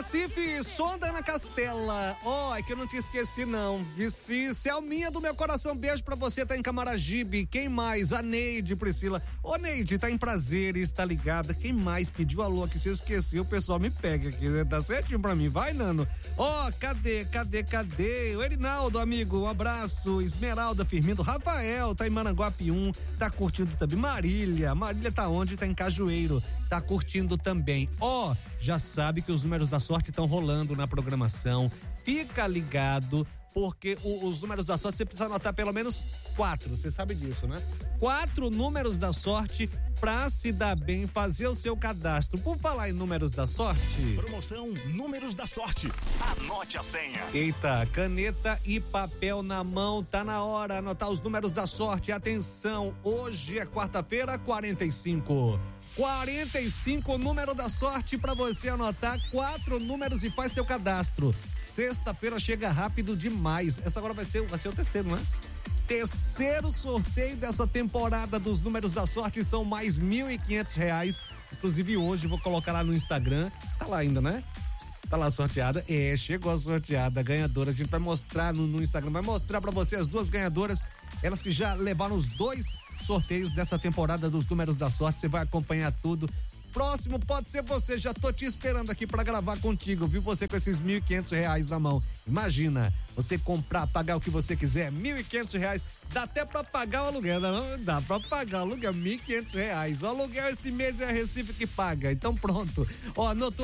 Recife, som da Ana Castela. É que eu não te esqueci não. Selminha do meu coração, beijo pra você, tá em Camaragibe. Quem mais? A Neide, Priscila. Neide, tá em Prazeres, tá ligada? Quem mais pediu alô aqui? Se eu esqueci, o pessoal me pega aqui, né? Tá certinho pra mim, vai, Nano. Cadê? O Erinaldo, amigo, um abraço. Esmeralda Firmino, Rafael, tá em Maranguape 1, tá curtindo também. Marília tá onde? Tá em Cajueiro, tá curtindo também. Já sabe que os números da sorte estão rolando na programação. Fica ligado, porque os números da sorte você precisa anotar pelo menos 4, você sabe disso, né? 4 números da sorte pra se dar bem, fazer o seu cadastro. Por falar em números da sorte... Promoção Números da Sorte. Anote a senha. Eita, caneta e papel na mão, tá na hora, anotar os números da sorte. Atenção, hoje é quarta-feira, 45, número da sorte pra você anotar 4 números e faz teu cadastro. Sexta-feira chega rápido demais. Essa agora vai ser o terceiro, não é? Terceiro sorteio dessa temporada dos números da sorte, são mais R$1.500. Inclusive hoje vou colocar lá no Instagram. Tá lá ainda, né? Tá lá sorteada. Chegou a sorteada, a ganhadora. A gente vai mostrar no Instagram, vai mostrar pra você as 2 ganhadoras, elas que já levaram os 2 sorteios dessa temporada dos números da sorte. Você vai acompanhar tudo. Próximo pode ser você, já tô te esperando aqui pra gravar contigo, viu? Você com esses R$1.500 na mão. Imagina, você comprar, pagar o que você quiser, R$1.500, dá até pra pagar o aluguel, não? Dá pra pagar o aluguel, R$1.500. O aluguel esse mês é a Recife que paga, então pronto. Anotou